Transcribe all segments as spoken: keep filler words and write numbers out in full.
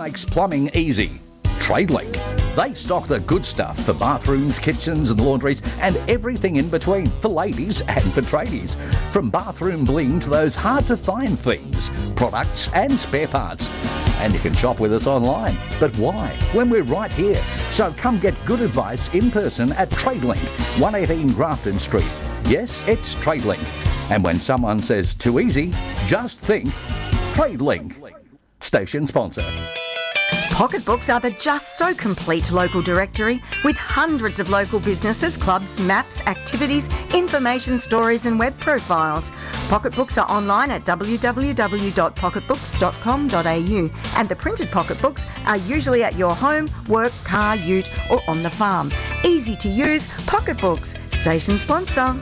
makes plumbing easy? TradeLink. They stock the good stuff for bathrooms, kitchens and laundries and everything in between for ladies and for tradies. From bathroom bling to those hard-to-find things, products and spare parts. And you can shop with us online. But why? When we're right here. So come get good advice in person at TradeLink, one eighteen Grafton Street. Yes, it's TradeLink. And when someone says too easy, just think TradeLink. Station sponsor. Pocketbooks are the just so complete local directory with hundreds of local businesses, clubs, maps, activities, information, stories and web profiles. Pocketbooks are online at w w w dot pocketbooks dot com dot a u and the printed pocketbooks are usually at your home, work, car, ute or on the farm. Easy to use, Pocketbooks. Station sponsor.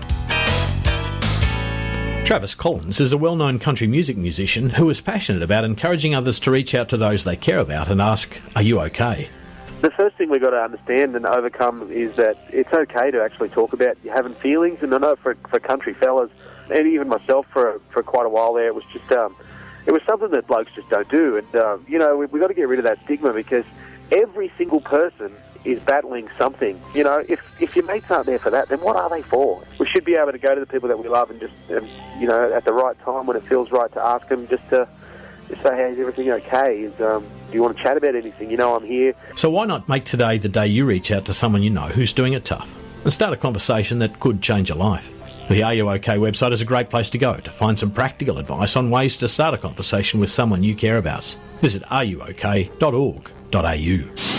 Travis Collins is a well-known country music musician who is passionate about encouraging others to reach out to those they care about and ask, are you okay? The first thing we've got to understand and overcome is that it's okay to actually talk about you having feelings. And I know for, for country fellas, and even myself for for quite a while there, it was just um, it was something that blokes just don't do. And, uh, you know, we've we got to get rid of that stigma because every single person is battling something. You know, if if your mates aren't there for that, then what are they for? We should be able to go to the people that we love and just, um, you know, at the right time when it feels right to ask them just to just say, hey, is everything okay? Is, um, do you want to chat about anything? You know, I'm here. So why not make today the day you reach out to someone you know who's doing it tough and start a conversation that could change your life? The Are You OK website is a great place to go to find some practical advice on ways to start a conversation with someone you care about. Visit are you ok dot org dot a u.